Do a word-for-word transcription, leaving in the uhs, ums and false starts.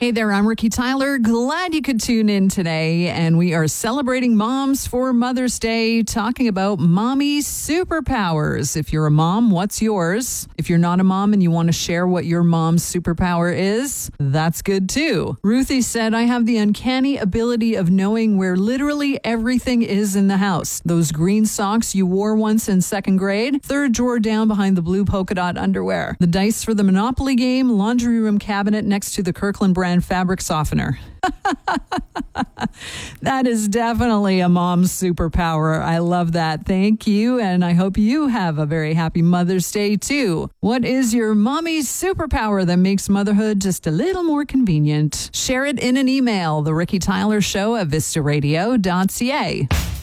Hey there, I'm Ricky Tyler. Glad you could tune in today. And we are celebrating moms for Mother's Day, talking about mommy superpowers. If you're a mom, what's yours? If you're not a mom and you want to share what your mom's superpower is, that's good too. Ruthie said, I have the uncanny ability of knowing where literally everything is in the house. Those green socks you wore once in second grade, third drawer down behind the blue polka dot underwear, the dice for the Monopoly game, laundry room cabinet next to the Kirkland brand fabric softener. That is definitely a mom's superpower. I love that. Thank you. And I hope you have a very happy Mother's Day too. What is your mommy's superpower that makes motherhood just a little more convenient? Share it in an email, The Ricky Tyler Show at vista radio dot c a.